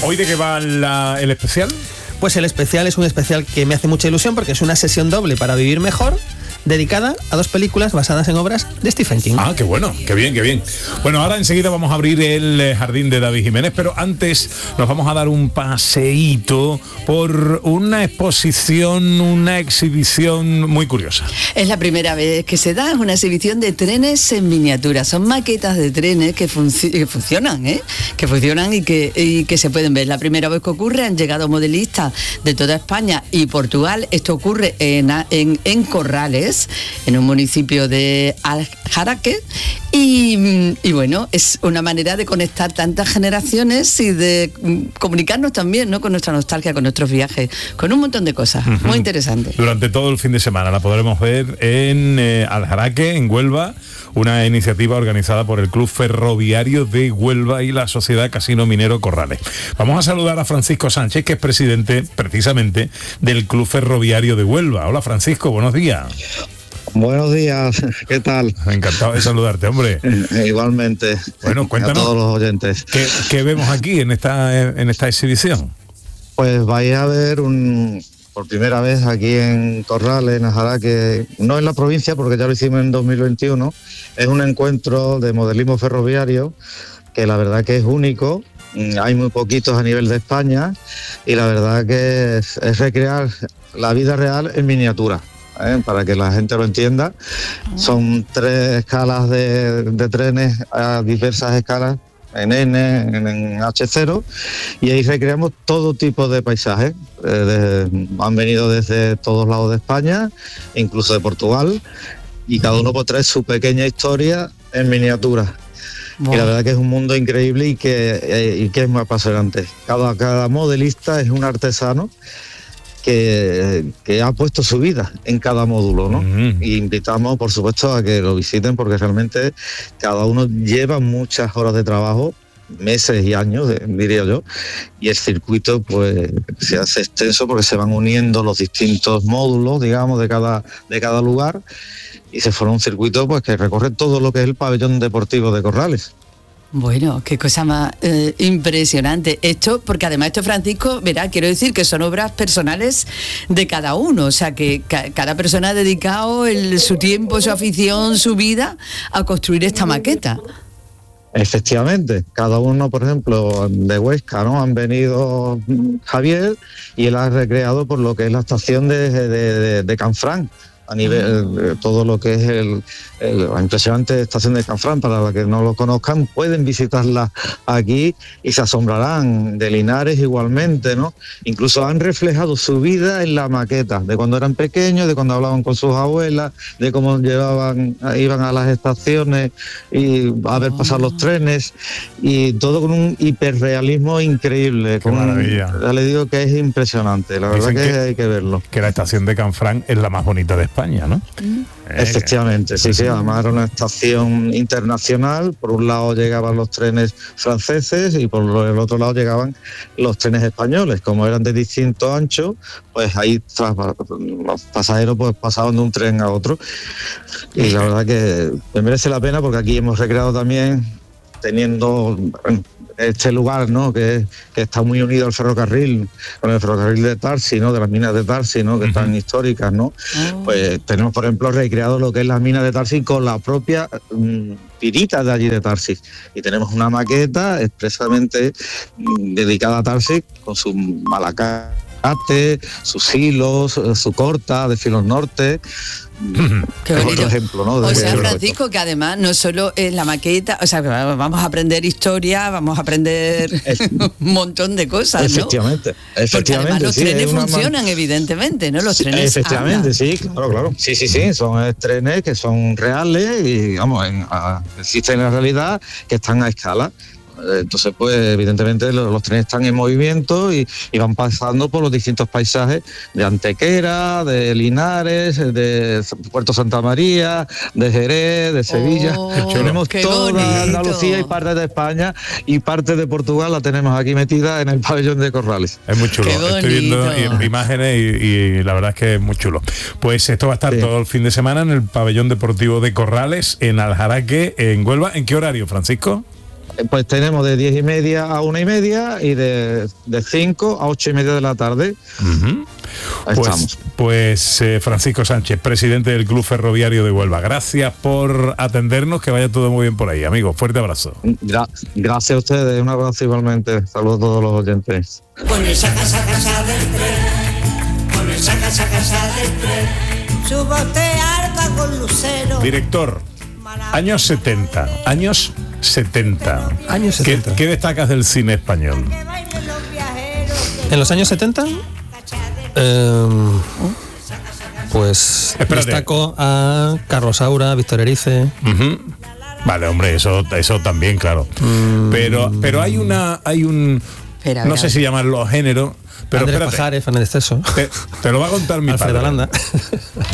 ¿Hoy de qué va el especial? Pues el especial es un especial que me hace mucha ilusión porque es una sesión doble para vivir mejor, dedicada a 2 películas basadas en obras de Stephen King. Ah, qué bueno, qué bien, qué bien. Bueno, ahora enseguida vamos a abrir el jardín de David Jiménez, pero antes nos vamos a dar un paseíto por una exposición, una exhibición muy curiosa. Es la primera vez que se da, es una exhibición de trenes en miniatura. Son maquetas de trenes que funcionan, que funcionan y que se pueden ver. La primera vez que ocurre, han llegado modelistas de toda España y Portugal. Esto ocurre en Corrales, en un municipio de Aljaraque, y bueno, es una manera de conectar tantas generaciones y de comunicarnos también, ¿no?, con nuestra nostalgia, con nuestros viajes, con un montón de cosas. Muy interesante. Durante todo el fin de semana la podremos ver en Aljaraque, en Huelva, una iniciativa organizada por el Club Ferroviario de Huelva y la Sociedad Casino Minero Corrales. Vamos a saludar a Francisco Sánchez, que es presidente precisamente del Club Ferroviario de Huelva. Hola Francisco, buenos días. Buenos días, ¿qué tal? Encantado de saludarte, hombre. Igualmente. Bueno, cuéntanos. A todos los oyentes. ¿Qué vemos aquí en esta exhibición? Pues vais a ver por primera vez aquí en Corrales, en Aljaraque, no en la provincia porque ya lo hicimos en 2021, es un encuentro de modelismo ferroviario que la verdad que es único. Hay muy poquitos a nivel de España y la verdad que es recrear la vida real en miniatura. Para que la gente lo entienda, son 3 escalas de trenes a diversas escalas, en N, en H0, y ahí recreamos todo tipo de paisajes. Han venido desde todos lados de España, incluso de Portugal, y cada uno trae su pequeña historia en miniatura. Wow. Y la verdad que es un mundo increíble y que es muy apasionante. Cada modelista es un artesano que ha puesto su vida en cada módulo, ¿no? Y invitamos, por supuesto, a que lo visiten porque realmente cada uno lleva muchas horas de trabajo, meses y años, diría yo, y el circuito pues se hace extenso porque se van uniendo los distintos módulos, digamos, de cada lugar, y se forma un circuito pues que recorre todo lo que es el pabellón deportivo de Corrales. Bueno, qué cosa más impresionante. Esto, porque además esto, Francisco, verá, quiero decir que son obras personales de cada uno, o sea que cada persona ha dedicado su tiempo, su afición, su vida a construir esta maqueta. Efectivamente, cada uno, por ejemplo, de Huesca, ¿no? Han venido Javier y él ha recreado por lo que es la estación de Canfrán. A nivel todo lo que es la impresionante estación de Canfrán, para los que no lo conozcan, pueden visitarla aquí y se asombrarán. De Linares igualmente, ¿no? Incluso han reflejado su vida en la maqueta, de cuando eran pequeños, de cuando hablaban con sus abuelas, de cómo iban a las estaciones y a ver pasar los trenes, y todo con un hiperrealismo increíble. Qué maravilla. Ya le digo que es impresionante, la verdad que hay que verlo. Que la estación de Canfrán es la más bonita de España, ¿no? Efectivamente, sí, además era una estación internacional. Por un lado llegaban los trenes franceses y por el otro lado llegaban los trenes españoles. Como eran de distinto ancho, pues ahí los pasajeros pues pasaban de un tren a otro, y la verdad que me merece la pena porque aquí hemos recreado también, teniendo este lugar, ¿no?, que está muy unido al ferrocarril, con el ferrocarril de Tarsi, ¿no?, de las minas de Tarsi, ¿no?, que están históricas, ¿no? Pues tenemos, por ejemplo, recreado lo que es las minas de Tarsi con la propia pirita de allí de Tarsi, y tenemos una maqueta expresamente dedicada a Tarsi con su malacate, sus hilos, su corta de filos norte. Qué bonito. Otro ejemplo, ¿no? O sea, Francisco, que además no solo es la maqueta, o sea, vamos a aprender historia, vamos a aprender un montón de cosas, ¿no? Efectivamente. Porque además los trenes funcionan, evidentemente, ¿no? Los trenes efectivamente, hablan. sí, claro. Sí, son trenes que son reales y, vamos, existen en la realidad, que están a escala. Entonces, pues evidentemente los trenes están en movimiento y van pasando por los distintos paisajes de Antequera, de Linares, de Puerto Santa María, de Jerez, de Sevilla. Tenemos toda Andalucía y parte de España, y parte de Portugal la tenemos aquí metida en el pabellón de Corrales. Es muy chulo. Estoy viendo imágenes y la verdad es que es muy chulo. Pues esto va a estar todo el fin de semana en el pabellón deportivo de Corrales, en Aljaraque, en Huelva. ¿En qué horario, Francisco? Pues tenemos de 10:30 a 1:30 y de 5 a 8:30 de la tarde. Ahí estamos. Pues Francisco Sánchez, presidente del Club Ferroviario de Huelva. Gracias por atendernos, que vaya todo muy bien por ahí, amigos. Fuerte abrazo. Gracias a ustedes, un abrazo igualmente. Saludos a todos los oyentes. Con el saca del tren, con el saca del tren, suba usted arpa con lucero. Director, años 70. Años 70. ¿Qué destacas del cine español? En los años 70, pues Espérate. destaco a Carlos Saura, Víctor Erice. Vale, hombre, eso también, claro. Pero hay un no sé si llamarlo género, pero Andrés espérate. Pajares, Fernández Teso. Te lo va a contar mi Alfredo padre. Landa.